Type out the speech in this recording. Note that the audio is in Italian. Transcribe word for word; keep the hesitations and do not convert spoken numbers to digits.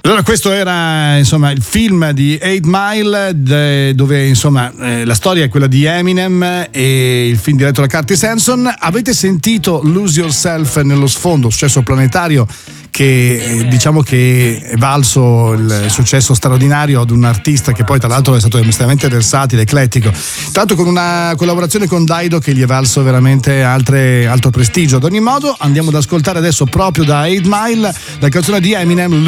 Allora, questo era insomma il film di Eight Mile, de, dove insomma eh, la storia è quella di Eminem e il film diretto da Curtis Hanson. Avete sentito Lose Yourself nello sfondo, successo planetario che eh, diciamo che è valso il successo straordinario ad un artista che poi tra l'altro è stato estremamente versatile, eclettico, tanto con una collaborazione con Dido che gli è valso veramente altre, altro prestigio. Ad ogni modo andiamo ad ascoltare adesso proprio da Eight Mile la canzone di Eminem,